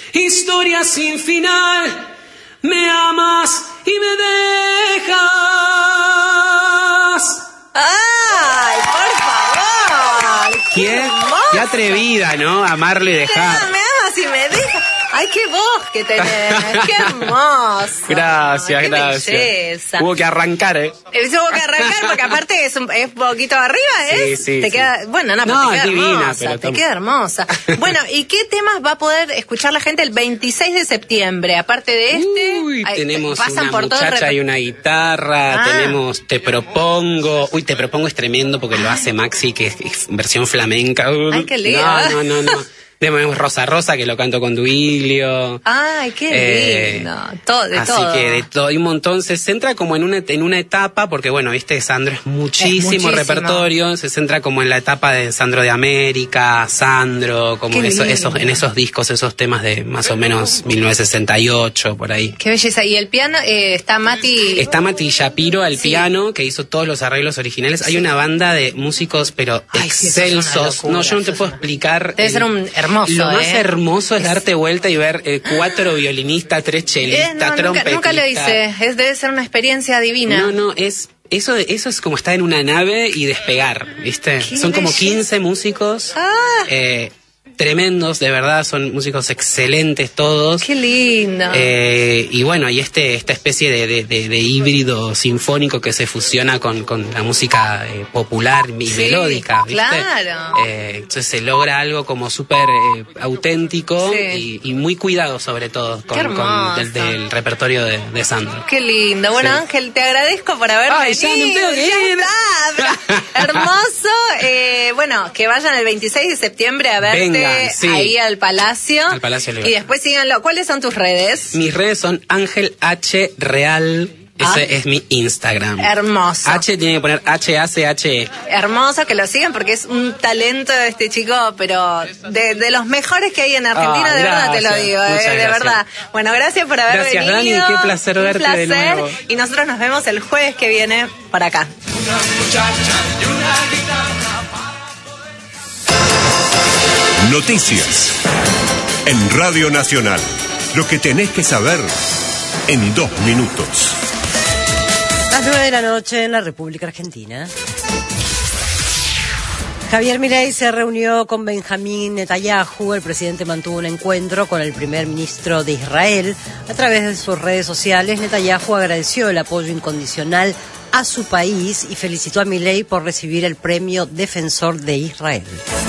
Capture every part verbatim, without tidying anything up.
historia sin final. Me amas y me dejas. ¡Ay, por favor! ¿Qué, ¿Qué, qué atrevida, ¿no? Amarle y dejar. Me amas y me dejas. ¡Ay, qué voz que tenés! ¡Qué hermoso! Gracias, qué gracias. Belleza. Hubo que arrancar, ¿eh? Hubo que arrancar porque aparte es un es poquito arriba, ¿eh? Sí, sí, te sí. queda, bueno, no, no te queda divina, hermosa, pero te estamos... queda hermosa. Bueno, ¿y qué temas va a poder escuchar la gente el veintiséis de septiembre? Aparte de este, Uy, hay, tenemos pasan una por muchacha todo el... y una guitarra, ah. tenemos Te Propongo. Uy, Te Propongo es tremendo porque lo hace Maxi, que es, es versión flamenca. Ay, qué lindo. No, no, no, no. Tenemos Rosa Rosa, que lo canto con Duilio. Ay, qué lindo. Eh, todo, de así todo. Así que de todo. Hay un montón. Se centra como en una, en una etapa, porque bueno, viste, Sandro es muchísimo, es muchísimo repertorio. Se centra como en la etapa de Sandro de América, Sandro, como eso, esos, en esos discos, esos temas de más o menos mil novecientos sesenta y ocho, por ahí. Qué belleza. Y el piano, eh, está Mati... Está Mati Shapiro al sí. piano, que hizo todos los arreglos originales. Sí. Hay una banda de músicos, pero Ay, excelsos. Sí, no, yo no te puedo explicar. Debe el... ser un hermoso, Lo más ¿eh? hermoso es, es darte vuelta y ver eh, cuatro violinistas, tres chelistas, eh, no, trompetistas. Nunca, nunca lo hice. Es, debe ser una experiencia divina. No, no, es... Eso, eso es como estar en una nave y despegar, ¿viste? Son como quince músicos. Ah. Eh, tremendos, de verdad, son músicos excelentes todos. Qué lindo. Eh, y bueno, y este esta especie de, de, de, de híbrido sinfónico que se fusiona con, con la música eh, popular y sí, melódica, ¿viste? Claro. Eh, entonces se logra algo como súper eh, auténtico sí. y, y muy cuidado sobre todo con, con del, del repertorio de, de Sandro. Qué lindo. Bueno, sí. Ángel, te agradezco por haber Ay, venido. Ya no tengo que ir. Hermoso. Eh, bueno, que vayan el veintiséis de septiembre a verte. Venga. Sí. Ahí al Palacio. Al Palacio y después síganlo. ¿Cuáles son tus redes? Mis redes son Ángel H Real. Ese ah. es mi Instagram. Hermoso. H tiene que poner H A C H E. Hermoso, que lo sigan porque es un talento este chico, pero de, de los mejores que hay en Argentina, ah, de verdad te lo digo, eh, de gracias. verdad. Bueno, gracias por haber gracias, venido. Gracias, Dani, qué placer un verte placer. de nuevo. Y nosotros nos vemos el jueves que viene por acá. Una muchacha y una guitarra. Noticias en Radio Nacional. Lo que tenés que saber en dos minutos. Las nueve de la noche en la República Argentina. Javier Milei se reunió con Benjamín Netanyahu. El presidente mantuvo un encuentro con el primer ministro de Israel. A través de sus redes sociales, Netanyahu agradeció el apoyo incondicional a su país y felicitó a Milei por recibir el premio Defensor de Israel.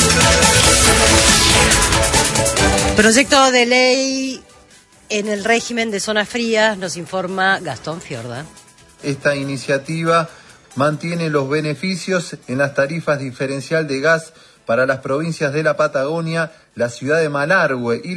Proyecto de ley en el régimen de zonas frías, nos informa Gastón Fiorda. Esta iniciativa mantiene los beneficios en las tarifas diferencial de gas para las provincias de la Patagonia, la ciudad de Malargüe y